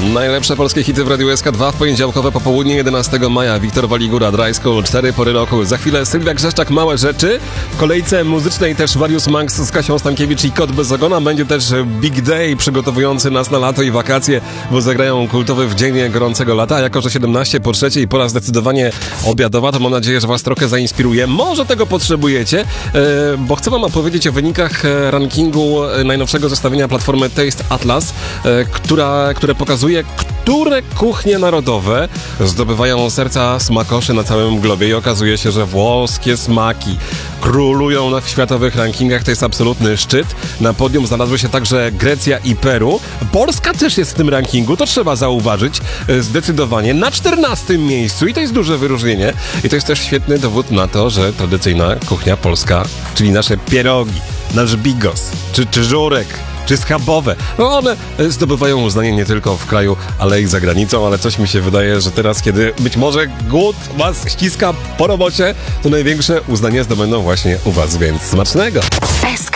Najlepsze polskie hity w Radiu SK2 w poniedziałkowe popołudnie 11 maja. Wiktor Waligura, Dry School, 4 pory roku. Za chwilę Sylwia Grzeszczak, Małe rzeczy. W kolejce muzycznej też Warius Max z Kasią Stankiewicz i Kot bez ogona. Będzie też Big Day przygotowujący nas na lato i wakacje, bo zagrają kultowy w dzień gorącego lata. A jako że 17 po trzeciej, pora zdecydowanie obiadowa, to mam nadzieję, że was trochę zainspiruje. Może tego potrzebujecie, bo chcę wam opowiedzieć o wynikach rankingu najnowszego zestawienia platformy Taste Atlas, które pokazuje, które kuchnie narodowe zdobywają serca smakoszy na całym globie i okazuje się, że włoskie smaki królują w światowych rankingach. To jest absolutny szczyt. Na podium znalazły się także Grecja i Peru. Polska też jest w tym rankingu, to trzeba zauważyć zdecydowanie. Na 14 miejscu i to jest duże wyróżnienie. I to jest też świetny dowód na to, że tradycyjna kuchnia polska, czyli nasze pierogi, nasz bigos, czy żurek, czy schabowe. No one zdobywają uznanie nie tylko w kraju, ale i za granicą, ale coś mi się wydaje, że teraz, kiedy być może głód was ściska po robocie, to największe uznanie zdobędą właśnie u was, więc smacznego! SK